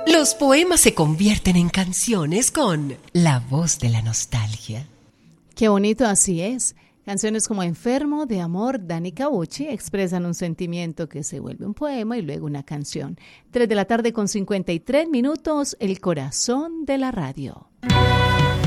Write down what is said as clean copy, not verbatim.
Los poemas se convierten en canciones con la voz de la nostalgia. Qué bonito, así es. Canciones como Enfermo, de Amor, Dani Cabucci expresan un sentimiento que se vuelve un poema y luego una canción. 3 de la tarde con 53 minutos, el corazón de la radio.